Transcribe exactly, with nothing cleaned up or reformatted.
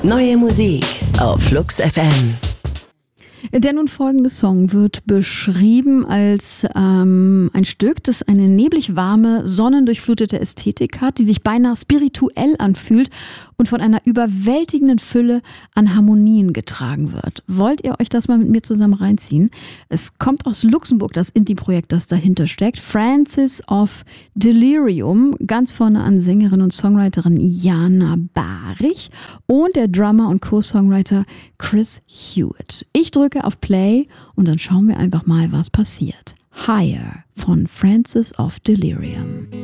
Neue Musik auf Flux F M. Der nun folgende Song wird beschrieben als ähm, ein Stück, das eine neblig warme, sonnendurchflutete Ästhetik hat, die sich beinahe spirituell anfühlt und von einer überwältigenden Fülle an Harmonien getragen wird. Wollt ihr euch das mal mit mir zusammen reinziehen? Es kommt aus Luxemburg, das Indie-Projekt, das dahinter steckt. Frances of Delirium, ganz vorne an Sängerin und Songwriterin Jana Barich und der Drummer und Co-Songwriter Chris Hewitt. Ich drücke auf Play und dann schauen wir einfach mal, was passiert. Higher von Frances of Delirium.